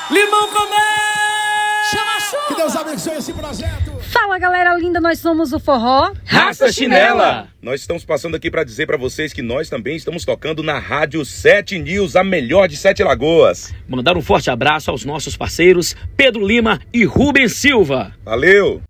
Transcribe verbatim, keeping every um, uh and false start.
Limão Comé! Chama a chuva! Que Deus abençoe esse projeto. Fala, galera linda, nós somos o Forró Raça Chinela. Nós estamos passando aqui para dizer para vocês que nós também estamos tocando na Rádio sete News, a melhor de Sete Lagoas. Mandar um forte abraço aos nossos parceiros Pedro Lima e Rubens Silva. Valeu!